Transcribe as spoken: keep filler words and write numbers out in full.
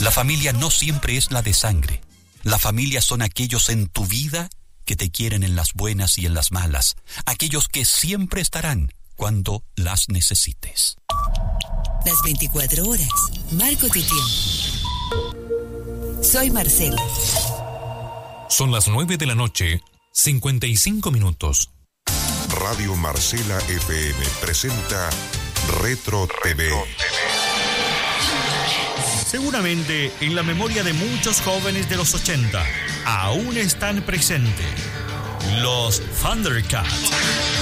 La familia no siempre es la de sangre. La familia son aquellos en tu vida que te quieren en las buenas y en las malas. Aquellos que siempre estarán cuando las necesites. Las veinticuatro horas. Marco tu tiempo. Soy Marcela. Son las nueve de la noche, cincuenta y cinco minutos. Radio Marcela F M presenta Retro T V. Seguramente en la memoria de muchos jóvenes de los ochenta aún están presentes los Thundercats.